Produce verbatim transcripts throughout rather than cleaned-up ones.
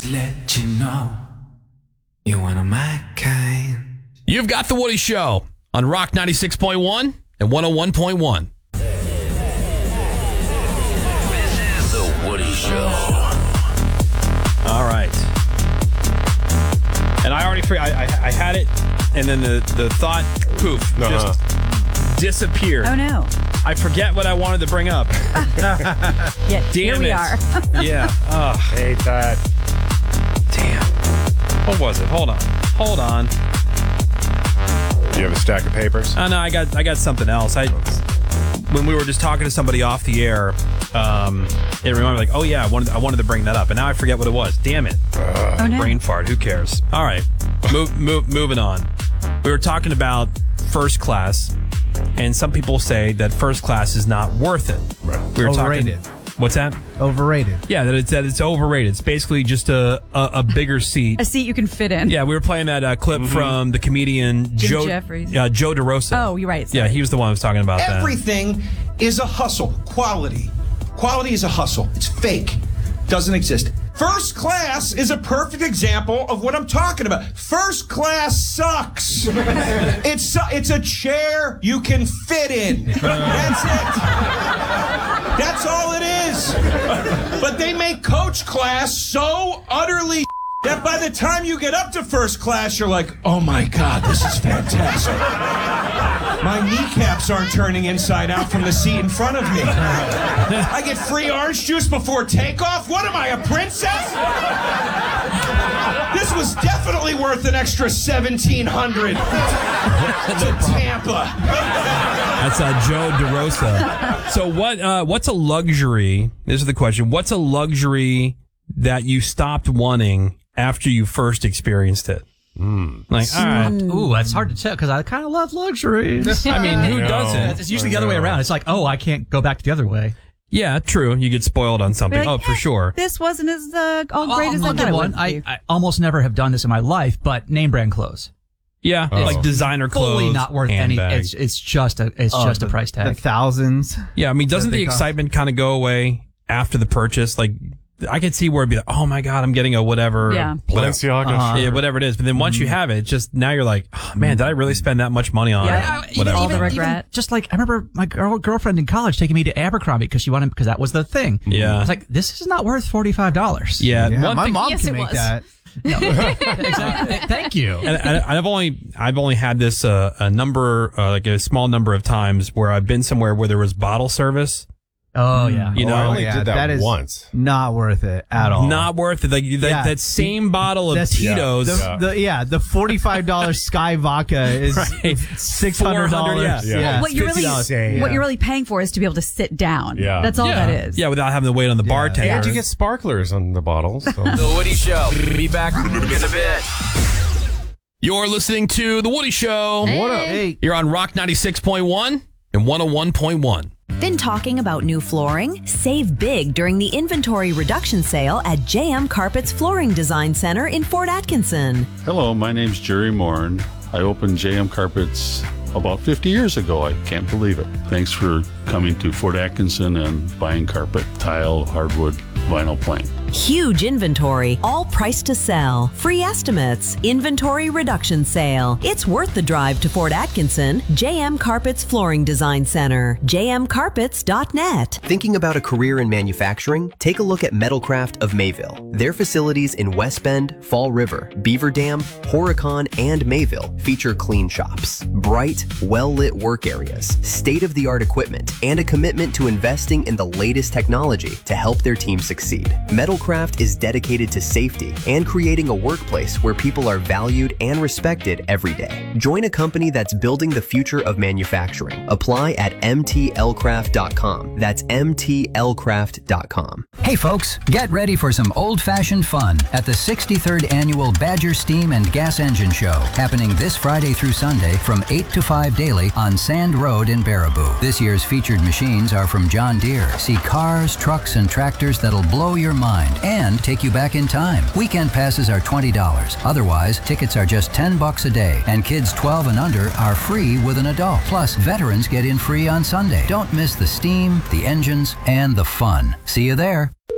Just let you know you're one of my kind. You've got The Woody Show on Rock ninety-six point one and one oh one point one. This is The Woody Show. All right. And I already forgot. I, I, I had it, and then the, the thought, poof, uh-huh. just disappeared. Oh, no. I forget what I wanted to bring up. yeah, Damn here we it. are. yeah. Oh, hate that. Damn. What was it? Hold on. Hold on. Do you have a stack of papers? Oh, no, I got I got something else. I when we were just talking to somebody off the air, um, it reminded me like, oh yeah, I wanted I wanted to bring that up, and now I forget what it was. Damn it. Uh, oh, no. Brain fart. Who cares? All right. Move, move, moving on. We were talking about first class, and some people say that first class is not worth it. Right. We were Overrated. talking. What's that? Overrated. Yeah, that it's that it's overrated. It's basically just a a, a bigger seat. A seat you can fit in. Yeah, we were playing that uh, clip mm-hmm. from the comedian Jim Joe Jeffries. Uh, Joe DeRosa. Oh, you're right. Sorry. Yeah, he was the one who was talking about that. Everything is a hustle. Quality. Quality is a hustle. It's fake. Doesn't exist. First class is a perfect example of what I'm talking about. First class sucks. It's it's a chair you can fit in. That's it. That's all it is. But they make coach class so utterly that by the time you get up to first class, you're like, oh my God, this is fantastic. My kneecaps aren't turning inside out from the seat in front of me. I get free orange juice before takeoff? What am I, a princess? This was definitely worth an extra seventeen hundred dollars to Tampa. That's uh, Joe DeRosa. So what? Uh, what's a luxury? This is the question. What's a luxury that you stopped wanting after you first experienced it? Mm. Like, all right. Ooh, that's hard to tell because I kind of love luxuries. I mean, who No. doesn't? It's usually the other way around. It's like, oh, I can't go back to the other way. Yeah, true. You get spoiled on something. Like, oh, for eh, sure. This wasn't as uh, all Oh, great I'll as I give thought it one. would I, be. I almost never have done this in my life, but name brand clothes. Yeah, Oh. like designer clothes. Fully not worth any. handbags. It's it's just a it's Oh, just the, a price tag. The thousands. Yeah, I mean, doesn't that the they cost. excitement kind of go away after the purchase? Like, I could see where it'd be like, oh my God, I'm getting a whatever. Yeah. Whatever, Balenciaga. Uh-huh. yeah, whatever it is. But then once you have it, it's just now you're like, oh, man, did I really spend that much money on Yeah. it? Whatever. All the regret. Just like I remember my girl, girlfriend in college taking me to Abercrombie because she wanted because that was the thing. Yeah. I was like, this is not worth forty five dollars. Yeah, Yeah, one my thing- mom Yes, can it make was. that. Exactly. Thank you. and, and I've only I've only had this uh, a number uh, like a small number of times where I've been somewhere where there was bottle service. Oh yeah. You Oh, know, I only yeah, did that, that is- once. Not worth it at all. not worth it. Like that, Yeah. that same bottle of That's- Tito's. The, Yeah. the, yeah, the forty-five dollars Sky Vodka is Right. six hundred dollars. four hundred, yeah. Yeah. what you're really Insane. what Yeah. you're really paying for is to be able to sit down. Yeah. That's all yeah. that is. Yeah, without having to wait on the bartender. And you get sparklers on the bottles. So. The Woody Show. Be back in a bit. You're listening to The Woody Show. What up? Hey. You're on Rock ninety-six point one and one oh one point one. Been talking about new flooring? Save big during the inventory reduction sale at J M Carpet's Flooring Design Center in Fort Atkinson. Hello, my name's Jerry Morin. I opened J M Carpets about fifty years ago. I can't believe it. Thanks for coming to Fort Atkinson and buying carpet, tile, hardwood, vinyl plank. Huge inventory, all priced to sell. Free estimates, inventory reduction sale. It's worth the drive to Fort Atkinson. J M Carpets Flooring Design Center. j m carpets dot net. Thinking about a career in manufacturing? Take a look at Metalcraft of Mayville. Their facilities in West Bend, Fall River, Beaver Dam, Horicon, and Mayville feature clean shops, bright, well-lit work areas, state-of-the-art equipment, and a commitment to investing in the latest technology to help their team succeed. Metalcraft is dedicated to safety and creating a workplace where people are valued and respected every day. Join a company that's building the future of manufacturing. Apply at m t l craft dot com. That's m t l craft dot com. Hey folks, get ready for some old-fashioned fun at the sixty-third Annual Badger Steam and Gas Engine Show, happening this Friday through Sunday from eight to five daily on Sand Road in Baraboo. This year's featured machines are from John Deere. See cars, trucks, and tractors that'll blow your mind and take you back in time. Weekend passes are twenty dollars. Otherwise, tickets are just ten bucks a day, and kids twelve and under are free with an adult. Plus, veterans get in free on Sunday. Don't miss the steam, the engines, and the fun. See you there.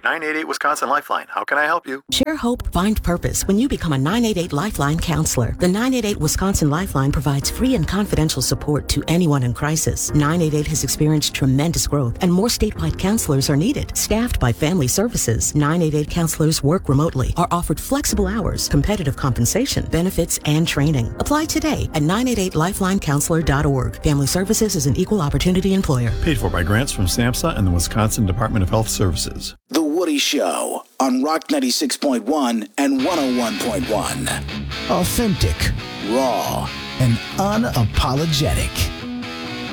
nine eight eight Wisconsin Lifeline. How can I help you? Share hope, find purpose when you become a nine eight eight Lifeline counselor. The nine eight eight Wisconsin Lifeline provides free and confidential support to anyone in crisis. nine eight eight has experienced tremendous growth, and more statewide counselors are needed. Staffed by Family Services, nine eight eight counselors work remotely, are offered flexible hours, competitive compensation, benefits, and training. Apply today at nine eight eight lifeline counselor dot org. Family Services is an equal opportunity employer. Paid for by grants from SAMHSA and the Wisconsin Department of Health Services. The Woody Show on Rock ninety-six point one and one oh one point one. Authentic, raw, and unapologetic.